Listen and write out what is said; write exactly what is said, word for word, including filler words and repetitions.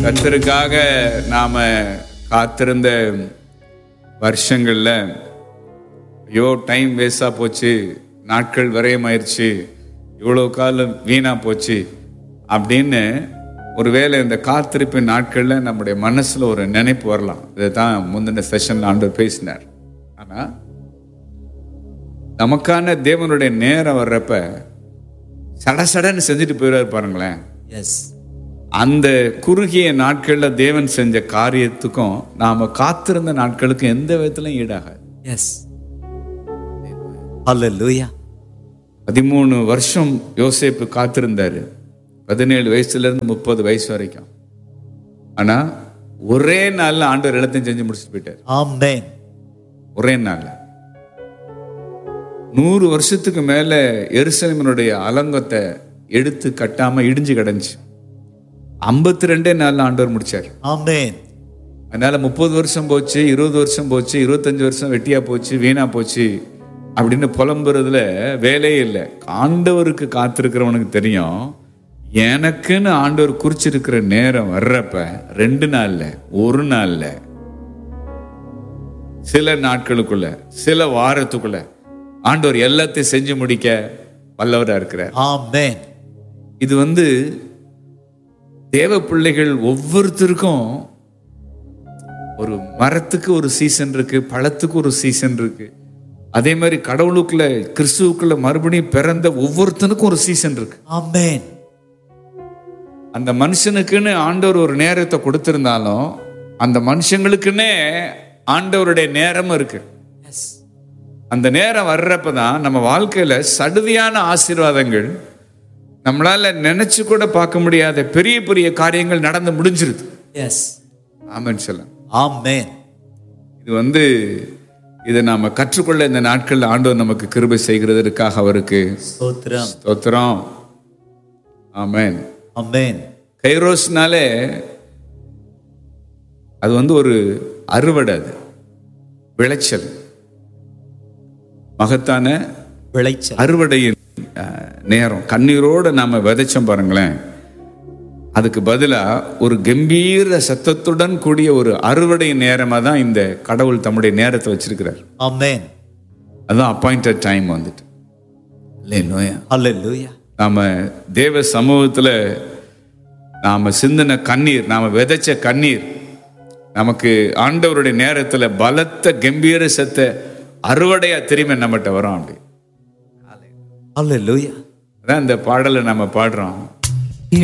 கர்த்தருக்காக நாம காத்திருந்த வருஷங்கள்ல ஐயோ டைம் வேஸ்டா போச்சு, நாட்கள் விரயமாயிருச்சு, இவ்வளோ காலம் வீணா போச்சு அப்படின்னு ஒருவேளை இந்த காத்திருப்பின் நாட்கள்ல நம்முடைய மனசுல ஒரு நினைப்பு வரலாம். இதுதான் முந்தின செஷன்ல ஆண்டவர் பேசினார். ஆனா நமக்கான தேவனுடைய நேரம் வர்றப்ப சடசடன்னு செஞ்சுட்டு போயிடாரு பாருங்களேன். எஸ், அந்த குறுகிய நாட்கள்ல தேவன் செஞ்ச காரியத்துக்கும் நாம காத்திருந்த நாட்களுக்கும் எந்த விதத்திலும் ஈடாகாது. எஸ், ஹல்லேலூயா. பதிமூணு வருஷம் யோசேப்பு காத்திருந்தாரு, பதினேழு வயசுல இருந்து முப்பது வயசு வரைக்கும். ஆனா ஒரே நாள்ல ஆண்டவர் எல்லாத்தையும் செஞ்சு முடிச்சுட்டு போயிட்டார். ஆமென். ஒரே நாள்ல நூறு வருஷத்துக்கு மேல எருசலேமினுடைய அலங்கத்தை எடுத்து கட்டாம இடிஞ்சு கிடந்துச்சு. ஐம்பத்தி ரெண்டே நாள்ல ஆண்டவர் முடிச்சார். ஆமென். அதனால முப்பது வருஷம் போச்சு, இருபது வருஷம் போச்சு, இருபத்தஞ்சு வருஷம் வெட்டியா போச்சு, வீணா போச்சு அப்படின்னு புலம்புறதுல வேலையே இல்லை. ஆண்டவருக்கு காத்திருக்கிறவனுக்கு தெரியும், எனக்குன்னு ஆண்டவர் குறிச்சிருக்கிற நேரம் வர்றப்ப ரெண்டு நாள்ல, ஒரு நாள்ல, சில நாட்களுக்குள்ள, சில வாரத்துக்குள்ள ஆண்டவர் எல்லாத்தையும் செஞ்சு முடிக்க வல்லவரா இருக்கிறார். ஆமென். இது வந்து தேவ பிள்ளைகள் ஒவ்வொருத்தருக்கும் ஒரு மரத்துக்கு ஒரு சீசன் இருக்கு, பழத்துக்கு ஒரு சீசன் இருக்கு. அதே மாதிரி கடவுளுக்குள்ள கிறிஸ்துவுக்குள்ள மறுபடியும் பிறந்த ஒவ்வொருத்தனுக்கும் ஒரு சீசன் இருக்கு. ஆமென். அந்த மனுஷனுக்குன்னு ஆண்டவர் ஒரு நேரத்தை கொடுத்திருந்தாலும் அந்த மனுஷங்களுக்குன்னே ஆண்டவருடைய நேரம் இருக்கு. அந்த நேரம் வர்றப்பதான் நம்ம வாழ்க்கையில சடுதியான ஆசீர்வாதங்கள், நம்மளால நினைச்சு கூட பார்க்க முடியாத பெரிய பெரிய காரியங்கள் நடந்து முடிஞ்சிருது. எஸ், ஆமென் சொல்ல. ஆமென். இது வந்து இதை நாம கற்றுக்கொள்ள இந்த நாட்கள் ஆண்டவர் நமக்கு கிருபை செய்கிறதற்காக அவருக்கு ஸ்தோத்திரம், ஸ்தோத்திரம். ஆமென், ஆமென். கைரோஸ்னாலே அது வந்து ஒரு அறுவடை, அது விளைச்சல், மகத்தான விளைச்சல், அறுவடையின் நேரம். கண்ணீரோட நாம விதைச்சோம் பாருங்களேன், அதுக்கு பதிலா ஒரு கம்பீர சத்தத்துடன் கூடிய ஒரு அறுவடை நேரமா தான் இந்த கடவுள் தம்முடைய நேரத்தை வச்சிருக்கிறார். ஆமென். அதான் அப்பாயிண்டட் டைம் வந்துட்டு. அல்லேலூயா, அல்லேலூயா. நாம தேவ சமூகத்துல நாம சிந்தின கண்ணீர், நாம விதைச்ச கண்ணீர் நமக்கு ஆண்டவருடைய நேரத்துல பலத்த கம்பீர சத்த அறுவடையா திரும்ப நம்மகிட்ட வரும். அப்படி அல்லேலூயா. அதான் இந்த பாடலை நம்ம பாடுறோம்.